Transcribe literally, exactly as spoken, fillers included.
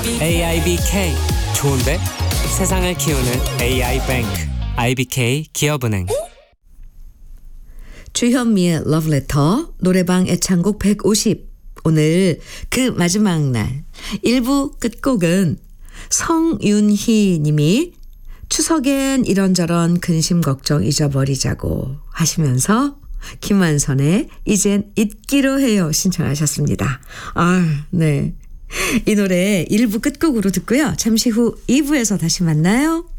에이아이비케이 좋은데? 세상을 키우는 에이아이뱅크 아이비케이 기업은행. 주현미의 러브레터 노래방 애창곡 백오십. 오늘 그 마지막 날 일 부 끝곡은 성윤희 님이 추석엔 이런저런 근심 걱정 잊어버리자고 하시면서 김완선의 이젠 잊기로 해요 신청하셨습니다. 아, 네. 이 노래 일 부 끝곡으로 듣고요. 잠시 후 이 부에서 다시 만나요.